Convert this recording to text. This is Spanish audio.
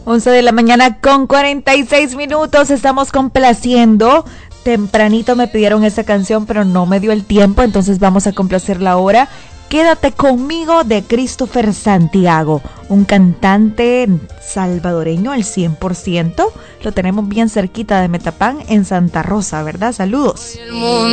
11 de la mañana con 46 minutos. Estamos complaciendo. Tempranito me pidieron esa canción, pero no me dio el tiempo, entonces vamos a complacerla ahora. Quédate conmigo, de Christopher Santiago, un cantante salvadoreño al 100%. Lo tenemos bien cerquita de Metapán, en Santa Rosa, ¿verdad? Saludos.